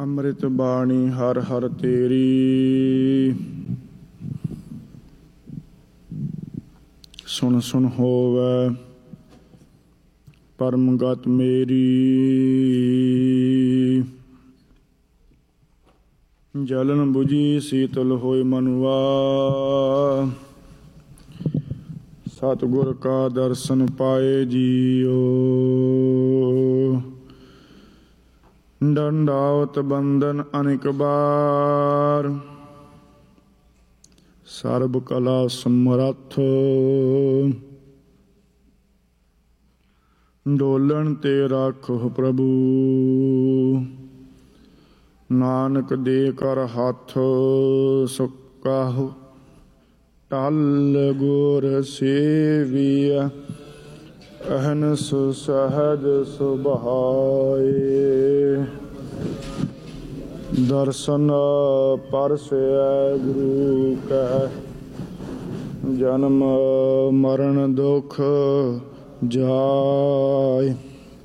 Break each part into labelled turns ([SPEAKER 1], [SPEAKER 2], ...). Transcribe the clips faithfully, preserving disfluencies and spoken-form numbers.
[SPEAKER 1] ਅੰਮ੍ਰਿਤ ਬਾਣੀ ਹਰ ਹਰ ਤੇਰੀ, ਸੁਣ ਸੁਣ ਹੋਵੈ ਪਰਮ ਗਤ ਮੇਰੀ। ਜਲਨ ਬੁਝੀ ਸੀਤਲ ਹੋਇ ਮਨੁਆ, ਸਤਿਗੁਰ ਕਾ ਦਰਸ਼ਨ ਪਾਏ ਜੀਓ। ਡੰਡਾਉਤ ਬੰਦਨ ਅਨੇਕ ਬਾਰ, ਸਰਬ ਕਲਾ ਸਮਰੱਥ। ਡੋਲਣ ਤੇ ਰਾਖੋ ਪ੍ਰਭੂ, ਨਾਨਕ ਦੇ ਕਰ ਹੱਥ। ਸੁਕਾਹੁ ਟਲ ਗੁਰ ਸੇਵੀਆ, ਅਹਨਿ ਸਹਜ ਸੁਭਾਏ। ਦਰਸ਼ਨ ਪਰਸੈ ਗੁਰੂ ਕੈ, ਜਨਮ ਮਰਨ ਦੁਖ ਜਾਇ।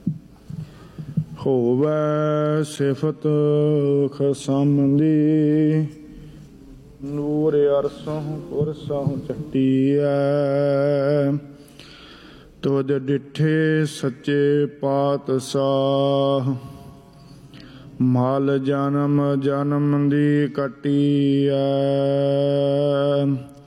[SPEAKER 1] ਹੋਵੈ ਸਿਫਤ ਖਸਮ ਦੀ, ਨੂਰ ਅਰਸੋਂ ਪੁਰਸੋਂ ਚੱਟੀਐ। ਤੁਧ ਡਿਠੇ ਸੱਚੇ ਪਾਤਸ਼ਾਹ, ਮਲ ਜਨਮ ਜਨਮ ਦੀ ਕੱਟੀਐ।